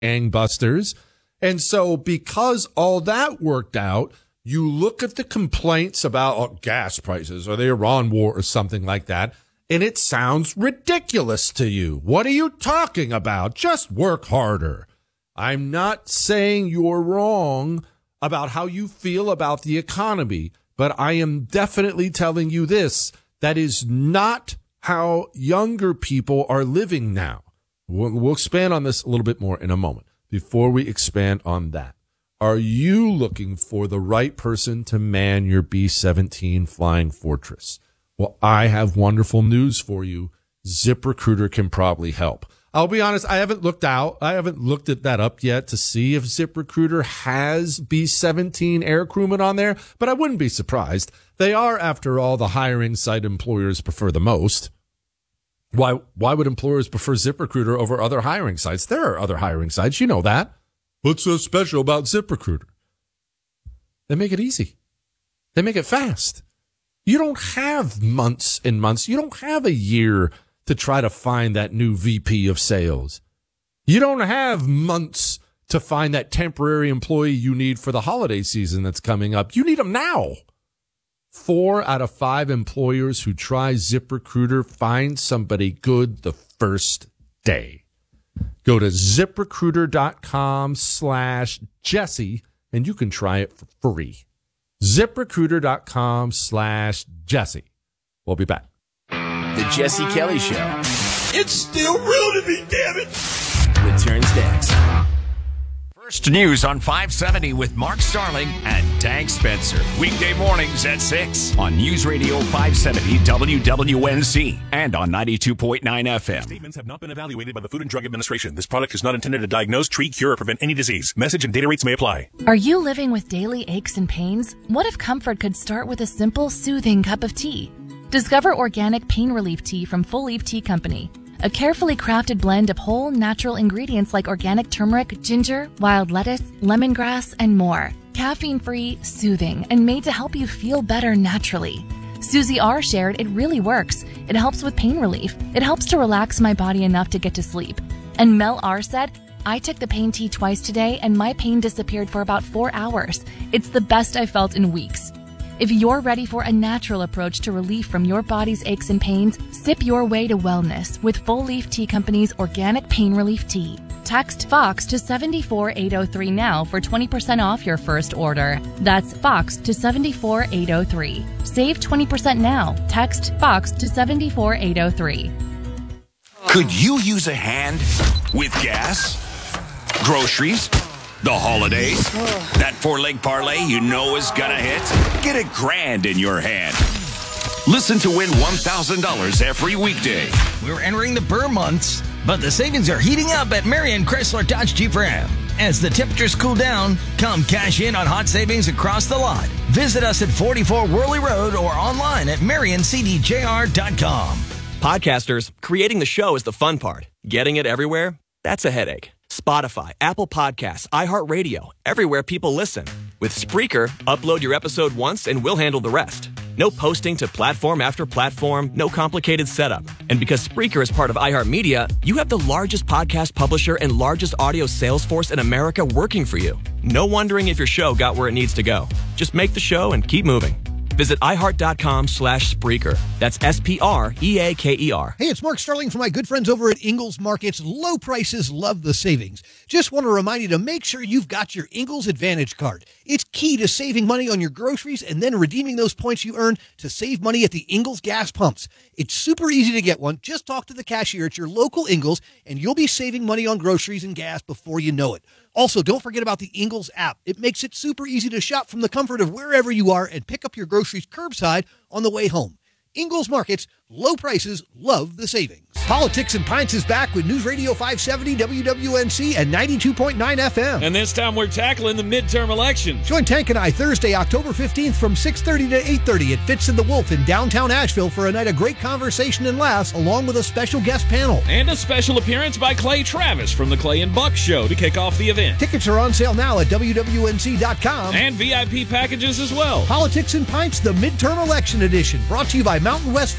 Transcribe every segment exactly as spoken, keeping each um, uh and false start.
gangbusters. And so because all that worked out, you look at the complaints about oh, gas prices or the Iran war or something like that, and it sounds ridiculous to you. What are you talking about? Just work harder. I'm not saying you're wrong about how you feel about the economy, but I am definitely telling you this. That is not how younger people are living now. We'll, we'll expand on this a little bit more in a moment. Before we expand on that, are you looking for the right person to man your B seventeen Flying Fortress? Well, I have wonderful news for you. ZipRecruiter can probably help. I'll be honest, I haven't looked out. I haven't looked at that up yet to see if ZipRecruiter has B seventeen air crewmen on there, but I wouldn't be surprised. They are, after all, the hiring site employers prefer the most. Why, why would employers prefer ZipRecruiter over other hiring sites? There are other hiring sites. You know that. What's so special about ZipRecruiter? They make it easy. They make it fast. You don't have months and months. You don't have a year to try to find that new V P of sales. You don't have months to find that temporary employee you need for the holiday season that's coming up. You need them now. Four out of five employers who try ZipRecruiter find somebody good the first day. Go to ZipRecruiter.com slash Jesse and you can try it for free. ZipRecruiter.com slash Jesse. We'll be back. The Jesse Kelly Show. It's still real to me, damn it. Returns next. First News on five seventy with Mark Starling and Tank Spencer. Weekday mornings at six on News Radio five seventy W W N C and on ninety-two point nine F M. Statements have not been evaluated by the Food and Drug Administration. This product is not intended to diagnose, treat, cure, or prevent any disease. Message and data rates may apply. Are you living with daily aches and pains? What if comfort could start with a simple, soothing cup of tea? Discover organic pain relief tea from Full Leaf Tea Company. A carefully crafted blend of whole, natural ingredients like organic turmeric, ginger, wild lettuce, lemongrass, and more. Caffeine-free, soothing, and made to help you feel better naturally. Susie R. shared it really works. It helps with pain relief. It helps to relax my body enough to get to sleep. And Mel R. said, I took the pain tea twice today and my pain disappeared for about four hours. It's the best I've felt in weeks. If you're ready for a natural approach to relief from your body's aches and pains, sip your way to wellness with Full Leaf Tea Company's organic pain relief tea. Text FOX to seven four eight zero three now for twenty percent off your first order. That's FOX to seven four eight zero three. Save twenty percent now. Text FOX to seven four eight zero three. Could you use a hand with gas, groceries, the holidays, that four-leg parlay you know is gonna hit? Get a grand in your hand. Listen to win one thousand dollars every weekday. We're entering the burr months, but the savings are heating up at Marion Chrysler Dodge Jeep Ram. As the temperatures cool down, come cash in on hot savings across the lot. Visit us at forty-four Worley Road or online at marion c d j r dot com. Podcasters, creating the show is the fun part. Getting it everywhere, that's a headache. Spotify, Apple Podcasts, iHeartRadio, everywhere people listen. With Spreaker, upload your episode once and we'll handle the rest. No posting to platform after platform, no complicated setup. And because Spreaker is part of iHeartMedia, you have the largest podcast publisher and largest audio sales force in America working for you. No wondering if your show got where it needs to go. Just make the show and keep moving. Visit iHeart.com slash Spreaker. That's S P R E A K E R. Hey, it's Mark Starling from my good friends over at Ingles Markets. Low prices, love the savings. Just want to remind you to make sure you've got your Ingles Advantage card. It's key to saving money on your groceries and then redeeming those points you earn to save money at the Ingles gas pumps. It's super easy to get one. Just talk to the cashier at your local Ingles and you'll be saving money on groceries and gas before you know it. Also, don't forget about the Ingles app. It makes it super easy to shop from the comfort of wherever you are and pick up your groceries curbside on the way home. Ingles Markets, low prices, love the savings. Politics and Pints is back with News Radio five seventy W W N C and ninety-two point nine F M. And this time we're tackling the midterm elections. Join Tank and I Thursday, October fifteenth from six thirty to eight thirty at Fitz and the Wolf in downtown Asheville for a night of great conversation and laughs along with a special guest panel. And a special appearance by Clay Travis from the Clay and Buck Show to kick off the event. Tickets are on sale now at W W N C dot com. And V I P packages as well. Politics and Pints, the midterm election edition, brought to you by Mountain West Firearms.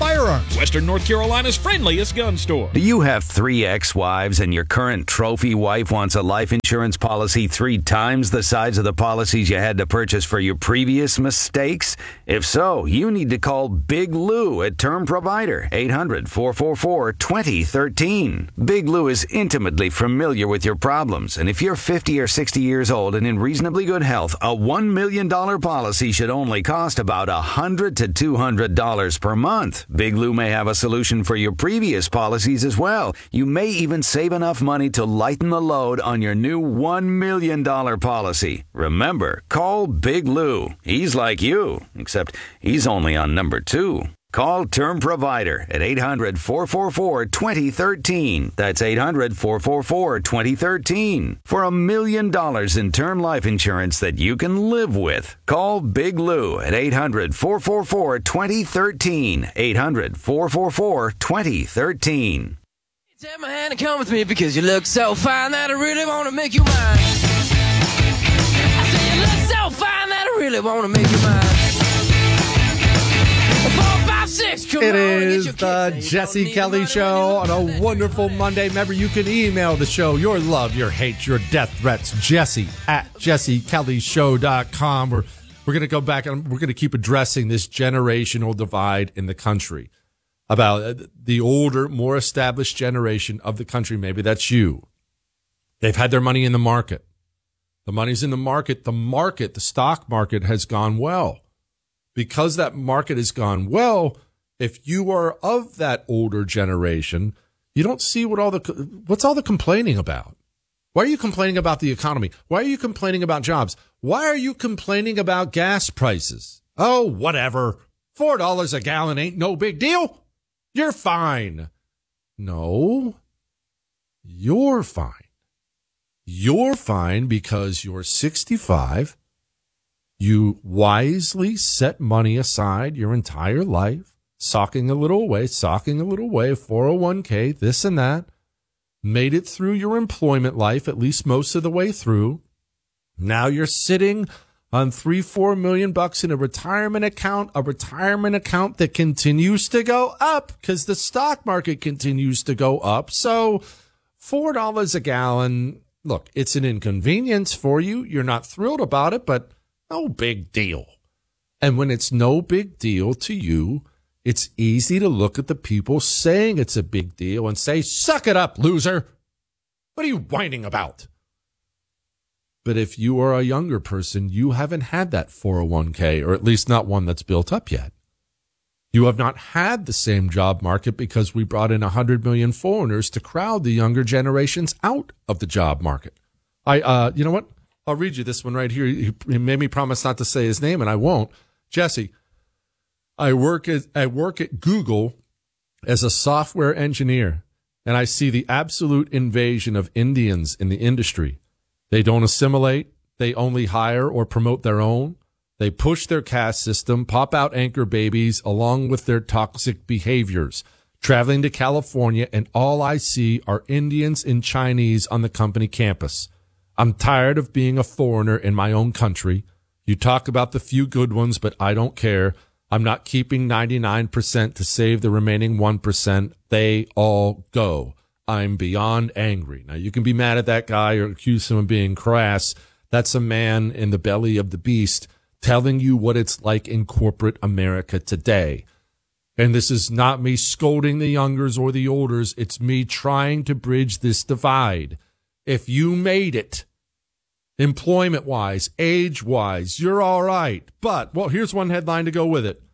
Arms, Western North Carolina's friendliest gun store. Do you have three ex-wives and your current trophy wife wants a life insurance policy three times the size of the policies you had to purchase for your previous mistakes? If so, you need to call Big Lou at Term Provider, eight hundred, four four four, two zero one three. Big Lou is intimately familiar with your problems, and if you're fifty or sixty years old and in reasonably good health, a one million dollars policy should only cost about one hundred to two hundred dollars per month. Big Lou may have a solution for your previous policies as well. You may even save enough money to lighten the load on your new one million dollars policy. Remember, call Big Lou. He's like you, except he's only on number two. Call Term Provider at eight hundred, four four four, two zero one three. That's eight hundred, four four four, two zero one three. For a million dollars in term life insurance that you can live with. Call Big Lou at eight hundred, four four four, two zero one three. eight hundred, four four four, two zero one three. Take my hand and come with me because you look so fine that I really want to make you mine. I say you look so fine that I really want to make you mine. It is the Jesse Kelly Show on a wonderful Monday. Remember, you can email the show your love, your hate, your death threats, Jesse at jesse kelly show dot com. We're, we're going to go back and we're going to keep addressing this generational divide in the country about the older, more established generation of the country. Maybe that's you. They've had their money in the market. The money's in the market. The market, the stock market has gone well. Because that market has gone well, if you are of that older generation, you don't see what all the, what's all the complaining about? Why are you complaining about the economy? Why are you complaining about jobs? Why are you complaining about gas prices? Oh, whatever. four dollars a gallon ain't no big deal. You're fine. No, you're fine. You're fine because you're sixty-five. You wisely set money aside your entire life, socking a little away, socking a little away, four oh one k, this and that, made it through your employment life, at least most of the way through. Now you're sitting on three, four million bucks in a retirement account, a retirement account that continues to go up because the stock market continues to go up. So four dollars a gallon, look, it's an inconvenience for you. You're not thrilled about it, but no big deal. And when it's no big deal to you, it's easy to look at the people saying it's a big deal and say, suck it up, loser. What are you whining about? But if you are a younger person, you haven't had that four oh one k, or at least not one that's built up yet. You have not had the same job market because we brought in one hundred million foreigners to crowd the younger generations out of the job market. I, uh, you know what? I'll read you this one right here. He made me promise not to say his name, and I won't. Jesse, I work at, I work at Google as a software engineer, and I see the absolute invasion of Indians in the industry. They don't assimilate. They only hire or promote their own. They push their caste system, pop out anchor babies along with their toxic behaviors. Traveling to California, and all I see are Indians and Chinese on the company campus. I'm tired of being a foreigner in my own country. You talk about the few good ones, but I don't care. I'm not keeping ninety-nine percent to save the remaining one percent. They all go. I'm beyond angry. Now, you can be mad at that guy or accuse him of being crass. That's a man in the belly of the beast telling you what it's like in corporate America today. And this is not me scolding the youngers or the olders. It's me trying to bridge this divide. If you made it, employment-wise, age-wise, you're all right. But, well, here's one headline to go with it.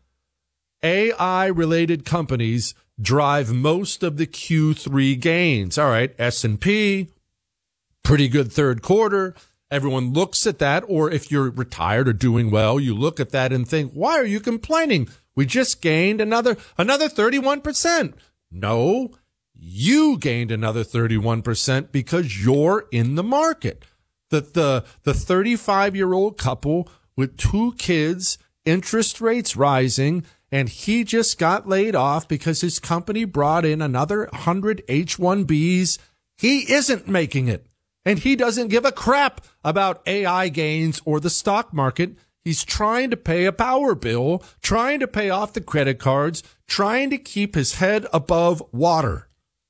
A I-related companies drive most of the Q three gains. All right, S and P, pretty good third quarter. Everyone looks at that, or if you're retired or doing well, you look at that and think, why are you complaining? We just gained another another thirty-one percent. No. You gained another thirty-one percent because you're in the market. The, the, the thirty-five-year-old couple with two kids, interest rates rising, and he just got laid off because his company brought in another one hundred H one Bs. He isn't making it, and he doesn't give a crap about A I gains or the stock market. He's trying to pay a power bill, trying to pay off the credit cards, trying to keep his head above water.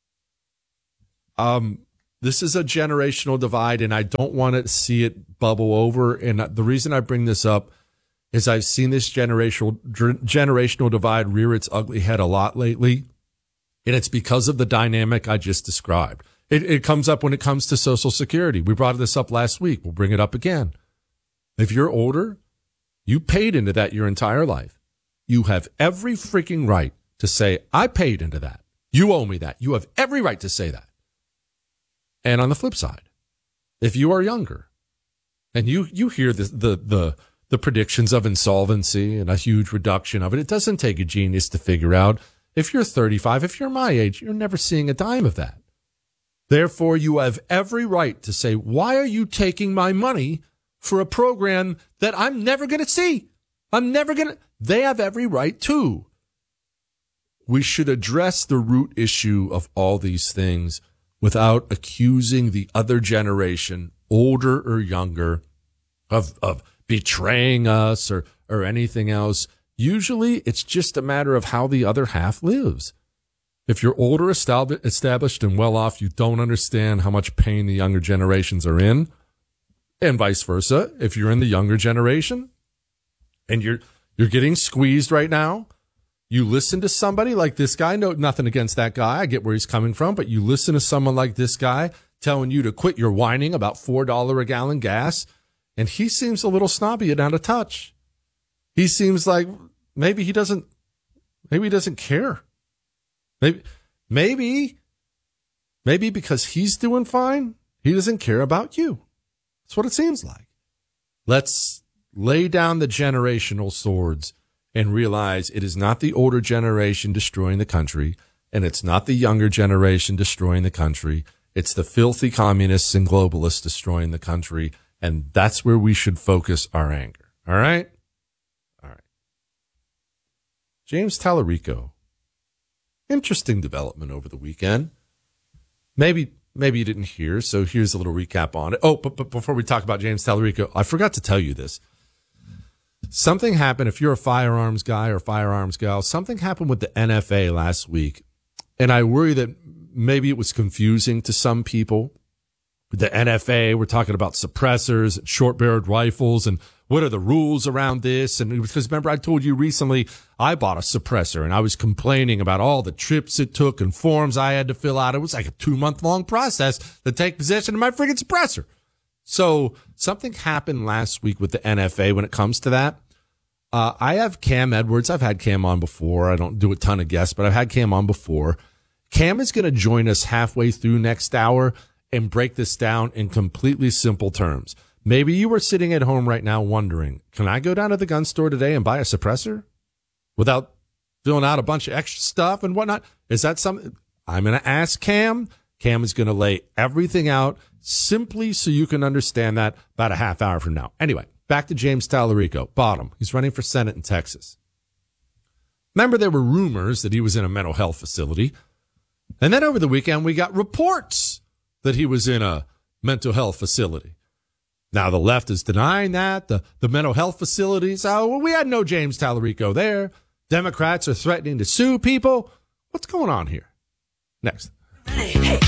Um, this is a generational divide, and I don't want to see it bubble over. And the reason I bring this up is I've seen this generational generational divide rear its ugly head a lot lately, and it's because of the dynamic I just described. It, it comes up when it comes to Social Security. We brought this up last week. We'll bring it up again. If you're older, you paid into that your entire life. You have every freaking right to say, I paid into that. You owe me that. You have every right to say that. And on the flip side, if you are younger and you, you hear the, the, the, the predictions of insolvency and a huge reduction of it, it doesn't take a genius to figure out if you're thirty-five, if you're my age, you're never seeing a dime of that. Therefore, you have every right to say, why are you taking my money for a program that I'm never going to see? I'm never going to. They have every right to. We should address the root issue of all these things without accusing the other generation, older or younger, of, of betraying us or, or anything else. Usually it's just a matter of how the other half lives. If you're older, established, and well off, you don't understand how much pain the younger generations are in. And vice versa. If you're in the younger generation and you're you're getting squeezed right now, you listen to somebody like this guy. No, nothing against that guy. I get where he's coming from, but you listen to someone like this guy telling you to quit your whining about four dollars a gallon gas, and he seems a little snobby and out of touch. He seems like maybe he doesn't maybe he doesn't care. Maybe maybe maybe because he's doing fine, he doesn't care about you. That's what it seems like. Let's lay down the generational swords and realize it is not the older generation destroying the country, and it's not the younger generation destroying the country. It's the filthy communists and globalists destroying the country, and that's where we should focus our anger. All right? All right. James Tallarico. Interesting development over the weekend. Maybe maybe you didn't hear, so here's a little recap on it. Oh, but, but before we talk about James Tallarico, I forgot to tell you this. Something happened, if you're a firearms guy or firearms gal, something happened with the N F A last week, and I worry that maybe it was confusing to some people. The N F A, we're talking about suppressors and short-barreled rifles, and what are the rules around this? And because remember, I told you recently I bought a suppressor, and I was complaining about all the trips it took and forms I had to fill out. It was like a two-month-long process to take possession of my friggin' suppressor. So something happened last week with the N F A when it comes to that. Uh, I have Cam Edwards. I've had Cam on before. I don't do a ton of guests, but I've had Cam on before. Cam is going to join us halfway through next hour and break this down in completely simple terms. Maybe you are sitting at home right now wondering, can I go down to the gun store today and buy a suppressor without filling out a bunch of extra stuff and whatnot? Is that something? I'm going to ask Cam. Cam is going to lay everything out simply so you can understand that about a half hour from now. Anyway, back to James Tallarico. Bottom. He's running for Senate in Texas. Remember, there were rumors that he was in a mental health facility. And then over the weekend, we got reports that he was in a mental health facility. Now, the left is denying that. The, the mental health facilities, oh, well, we had no James Tallarico there. Democrats are threatening to sue people. What's going on here? Next.